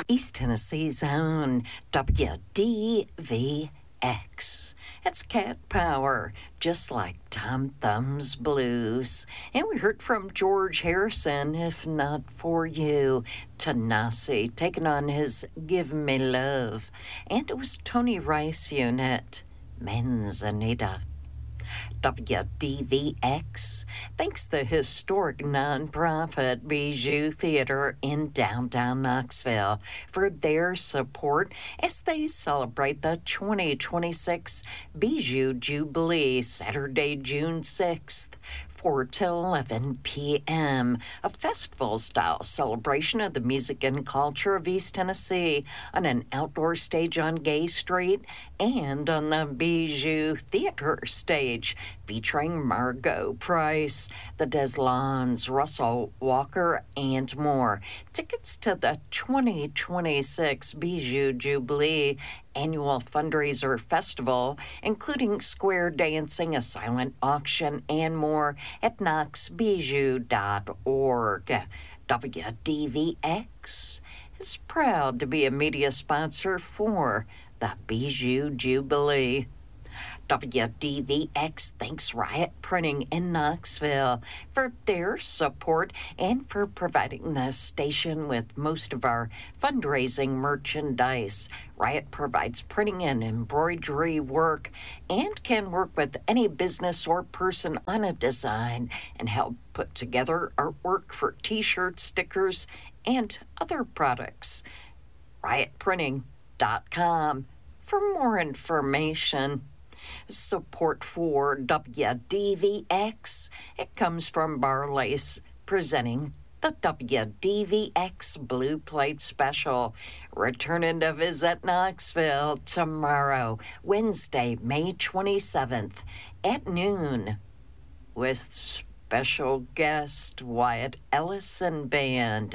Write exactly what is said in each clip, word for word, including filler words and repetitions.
East Tennessee's own W D V X. It's cat power, just like Tom Thumb's blues. And we heard from George Harrison, If Not For You, Tanasi, taking on his Give Me Love. And it was Tony Rice Unit, Manzanita. W D V X thanks the historic nonprofit Bijou Theater in downtown Knoxville for their support as they celebrate the twenty twenty-six Bijou Jubilee, Saturday, June sixth. four till eleven p.m., a festival-style celebration of the music and culture of East Tennessee on an outdoor stage on Gay Street and on the Bijou Theater stage, featuring Margot Price, the Deslons, Russell Walker, and more. Tickets to the twenty twenty-six Bijou Jubilee annual fundraiser festival, including square dancing, a silent auction, and more at knox bijou dot org. W D V X is proud to be a media sponsor for the Bijou Jubilee. W D V X thanks Riot Printing in Knoxville for their support and for providing the station with most of our fundraising merchandise. Riot provides printing and embroidery work and can work with any business or person on a design and help put together artwork for t-shirts, stickers, and other products. riot printing dot com for more information. Support for W D V X, it comes from Barlace, presenting the W D V X Blue Plate Special, returning to visit Knoxville tomorrow, Wednesday, May twenty-seventh at noon, with special guest Wyatt Ellison Band.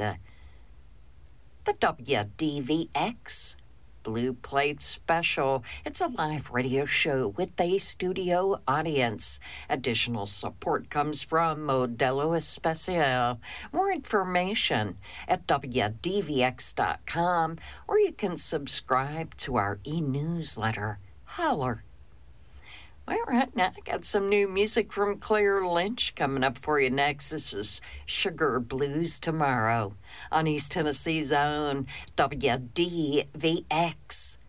The W D V X Blue Plate Special. It's a live radio show with a studio audience. Additional support comes from Modelo Especial. More information at W D V X dot com, or you can subscribe to our e-newsletter. Holler. Well, right now, I got some new music from Claire Lynch coming up for you next. This is Sugar Blues Tomorrow on East Tennessee's own W D V X.